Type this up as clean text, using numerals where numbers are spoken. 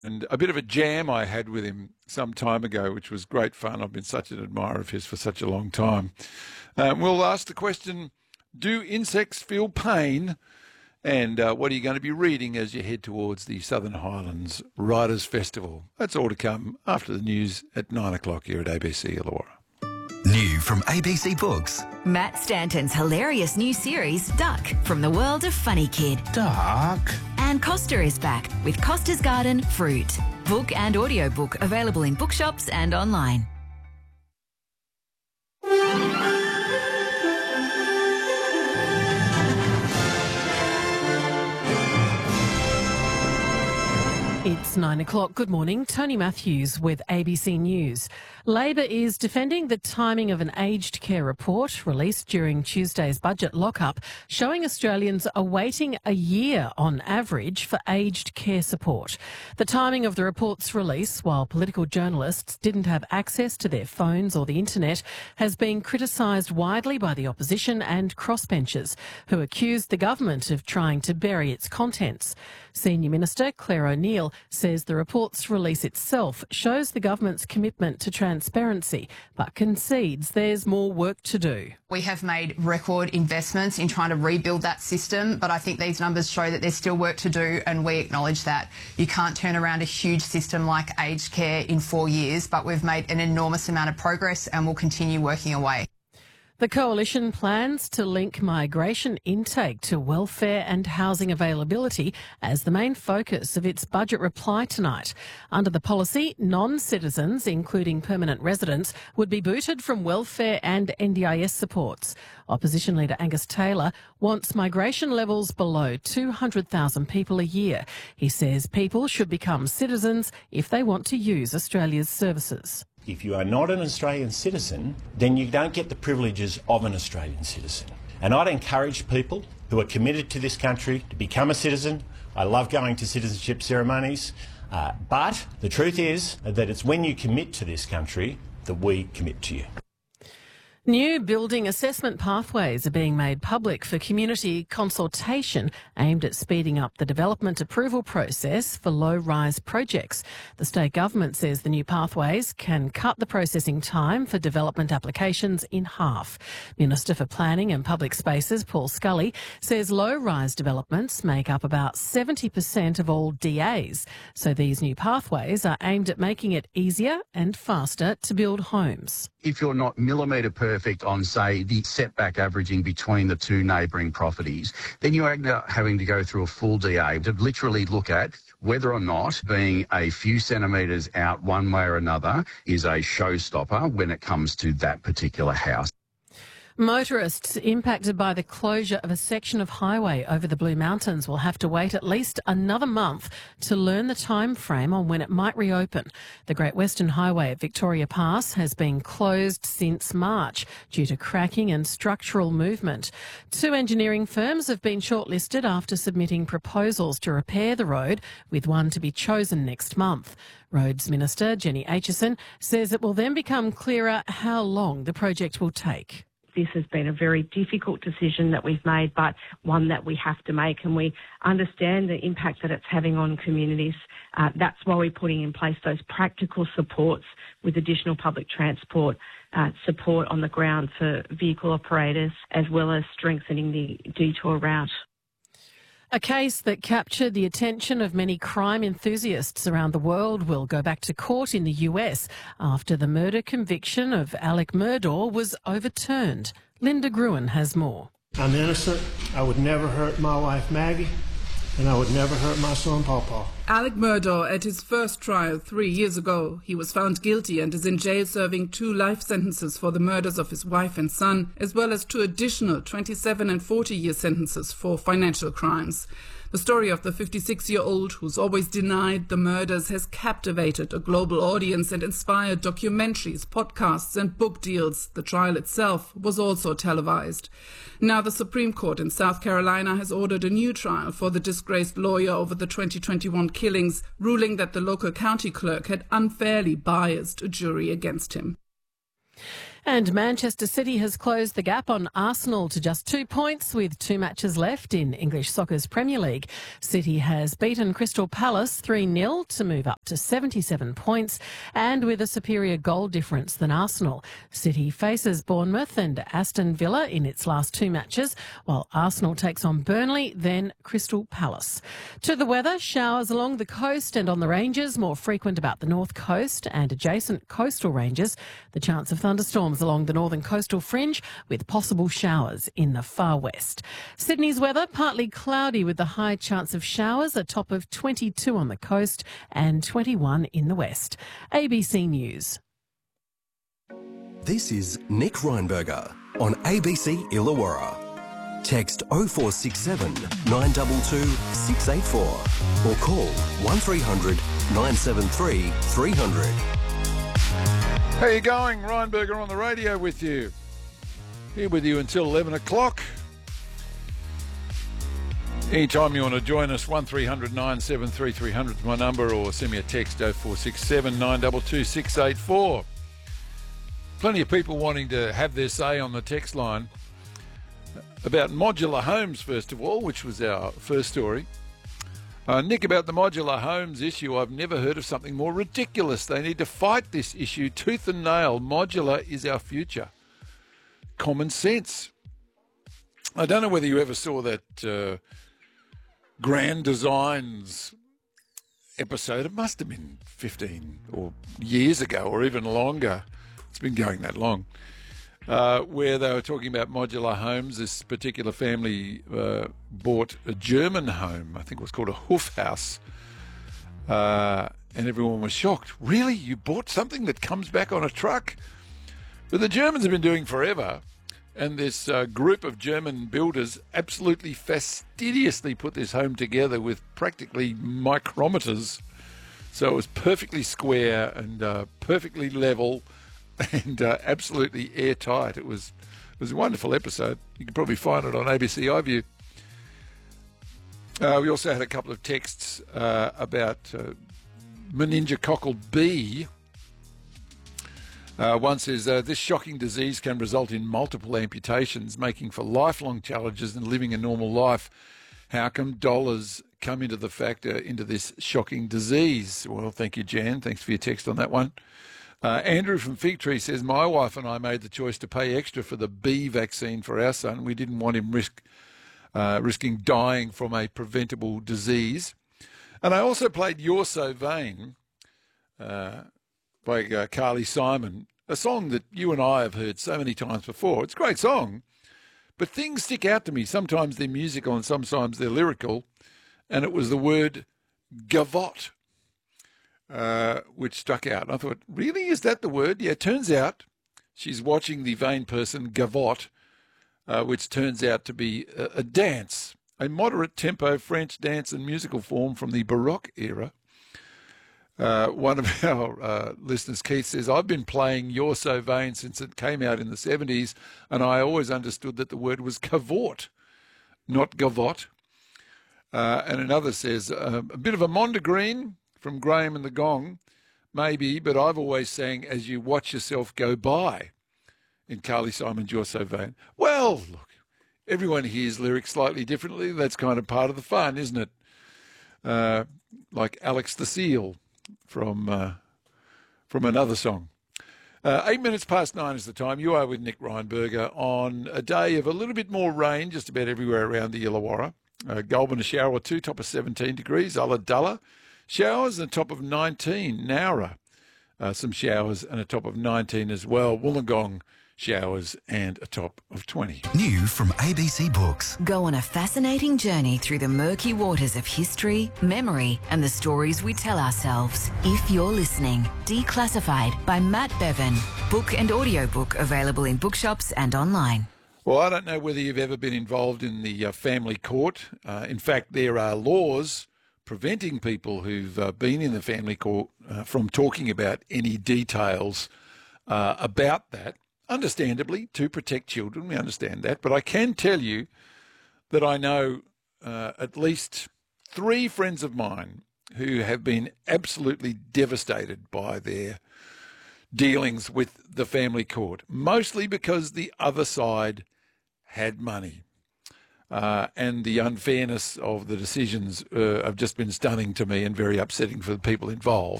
and a bit of a jam I had with him some time ago, which was great fun. I've been such an admirer of his for such a long time. We'll ask the question, do insects feel pain? And what are you going to be reading as you head towards the Southern Highlands Writers' Festival? That's all to come after the news at 9 o'clock here at ABC Illawarra. New from ABC Books. Matt Stanton's hilarious new series, Duck, from the world of Funny Kid. Duck. And Costa is back with Costa's Garden Fruit. Book and audiobook available in bookshops and online. It's 9 o'clock. Good morning. Tony Matthews with ABC News. Labor is defending the timing of an aged care report released during Tuesday's budget lockup, showing Australians are waiting a year on average for aged care support. The timing of the report's release, while political journalists didn't have access to their phones or the internet, has been criticised widely by the opposition and crossbenchers, who accused the government of trying to bury its contents. Senior Minister Claire O'Neill says the report's release itself shows the government's commitment to transparency, but concedes there's more work to do. We have made record investments in trying to rebuild that system, but I think these numbers show that there's still work to do, and we acknowledge that. You can't turn around a huge system like aged care in 4 years, but we've made an enormous amount of progress and will continue working away. The Coalition plans to link migration intake to welfare and housing availability as the main focus of its budget reply tonight. Under the policy, non-citizens, including permanent residents, would be booted from welfare and NDIS supports. Opposition leader Angus Taylor wants migration levels below 200,000 people a year. He says people should become citizens if they want to use Australia's services. If you are not an Australian citizen, then you don't get the privileges of an Australian citizen. And I'd encourage people who are committed to this country to become a citizen. I love going to citizenship ceremonies, but the truth is that it's when you commit to this country that we commit to you. New building assessment pathways are being made public for community consultation aimed at speeding up the development approval process for low-rise projects. The state government says the new pathways can cut the processing time for development applications in half. Minister for Planning and Public Spaces, Paul Scully, says low-rise developments make up about 70% of all DAs. So these new pathways are aimed at making it easier and faster to build homes. If you're not millimetre perfect on, say, the setback averaging between the two neighbouring properties, then you end up having to go through a full DA to literally look at whether or not being a few centimetres out one way or another is a showstopper when it comes to that particular house. Motorists impacted by the closure of a section of highway over the Blue Mountains will have to wait at least another month to learn the time frame on when it might reopen. The Great Western Highway at Victoria Pass has been closed since March due to cracking and structural movement. 2 engineering firms have been shortlisted after submitting proposals to repair the road, with one to be chosen next month. Roads Minister Jenny Aitchison says it will then become clearer how long the project will take. This has been a very difficult decision that we've made, but one that we have to make, and we understand the impact that it's having on communities. That's why we're putting in place those practical supports with additional public transport support on the ground for vehicle operators, as well as strengthening the detour route. A case that captured the attention of many crime enthusiasts around the world will go back to court in the US after the murder conviction of Alec Murdaugh was overturned. Linda Gruen has more. I'm innocent. I would never hurt my wife Maggie, and I would never hurt my son Pawpaw. Alec Murdaugh, at his first trial 3 years ago, he was found guilty and is in jail serving 2 life sentences for the murders of his wife and son, as well as 2 additional 27 and 40-year sentences for financial crimes. The story of the 56-year-old, who's always denied the murders, has captivated a global audience and inspired documentaries, podcasts and book deals. The trial itself was also televised. Now the Supreme Court in South Carolina has ordered a new trial for the disgraced lawyer over the 2021 killings, ruling that the local county clerk had unfairly biased a jury against him. And Manchester City has closed the gap on Arsenal to just 2 points with 2 matches left in English soccer's Premier League. City has beaten Crystal Palace 3-0 to move up to 77 points and with a superior goal difference than Arsenal. City faces Bournemouth and Aston Villa in its last 2 matches, while Arsenal takes on Burnley, then Crystal Palace. To the weather, showers along the coast and on the ranges, more frequent about the north coast and adjacent coastal ranges. The chance of thunderstorms along the northern coastal fringe with possible showers in the far west. Sydney's weather, partly cloudy with the high chance of showers, a top of 22 on the coast and 21 in the west. ABC News. This is Nick Reinberger on ABC Illawarra. Text 0467 922 684 or call 1300 973 300. How you going? Reinberger on the radio with you. Here with you until 11 o'clock. Anytime you want to join us, 1300 973 300 is my number, or send me a text 0467 922 684. Plenty of people wanting to have their say on the text line about modular homes, first of all, which was our first story. Nick, about the modular homes issue, I've never heard of something more ridiculous. They need to fight this issue tooth and nail. Modular is our future. Common sense. I don't know whether you ever saw that Grand Designs episode. It must have been 15 or years ago or even longer. It's been going that long. Where they were talking about modular homes. This particular family bought a German home. I think it was called a Hofhaus. And everyone was shocked. Really? You bought something that comes back on a truck? But the Germans have been doing forever. And this group of German builders absolutely fastidiously put this home together with practically micrometers. So it was perfectly square and perfectly level and absolutely airtight. It was a wonderful episode. You can probably find it on ABC iView. We also had a couple of texts about meningococcal B. One says, this shocking disease can result in multiple amputations, making for lifelong challenges in living a normal life. How come dollars come into the factor into this shocking disease? Well, thank you, Jan. Thanks for your text on that one. Andrew from Fig Tree says, my wife and I made the choice to pay extra for the B vaccine for our son. We didn't want him risking dying from a preventable disease. And I also played You're So Vain by Carly Simon, a song that you and I have heard so many times before. It's a great song, but things stick out to me. Sometimes they're musical and sometimes they're lyrical. And it was the word gavotte. Which struck out. And I thought, really? Is that the word? Yeah, it turns out she's watching the vain person gavotte, which turns out to be a dance, a moderate tempo French dance and musical form from the Baroque era. One of our listeners, Keith, says, I've been playing You're So Vain since it came out in the 70s, and I always understood that the word was cavort, not gavotte. And another says, a bit of a Mondegreen from Graham and the Gong, maybe, but I've always sang As You Watch Yourself Go By in Carly Simon's You're So Vain. Well, look, everyone hears lyrics slightly differently. That's kind of part of the fun, isn't it? Like Alex the Seal from another song. 8 minutes past 9 is the time. You are with Nick Reinberger on a day of a little bit more rain just about everywhere around the Illawarra. Goulburn a shower or two, top of 17 degrees. Ulladulla, showers and a top of 19. Nowra, some showers and a top of 19 as well. Wollongong, showers and a top of 20. New from ABC Books. Go on a fascinating journey through the murky waters of history, memory, and the stories we tell ourselves. If you're listening, Declassified by Matt Bevan. Book and audiobook available in bookshops and online. Well, I don't know whether you've ever been involved in the family court. In fact, there are laws preventing people who've been in the family court from talking about any details about that. Understandably, to protect children, we understand that. But I can tell you that I know at least 3 friends of mine who have been absolutely devastated by their dealings with the family court, mostly because the other side had money. And the unfairness of the decisions have just been stunning to me and very upsetting for the people involved.